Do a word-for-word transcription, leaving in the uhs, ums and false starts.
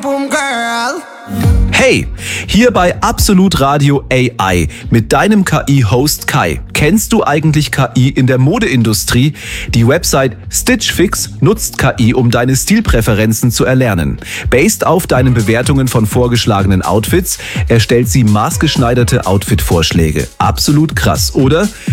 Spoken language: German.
boom, girl. Hey, hier bei Absolut Radio A I mit deinem K I-Host Kai. Kennst du eigentlich K I in der Modeindustrie? Die Website Stitch Fix nutzt K I, um deine Stilpräferenzen zu erlernen. Based auf deinen Bewertungen von vorgeschlagenen Outfits erstellt sie maßgeschneiderte Outfit-Vorschläge. Absolut krass, oder?